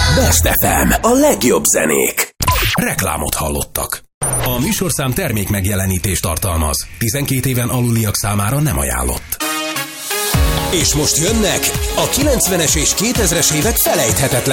Best FM, a legjobb zenék. Reklámot hallottak. A műsorszám termék megjelenítést tartalmaz. 12 éven aluliak számára nem ajánlott. És most jönnek a 90-es és 2000-es évek felejthetetlen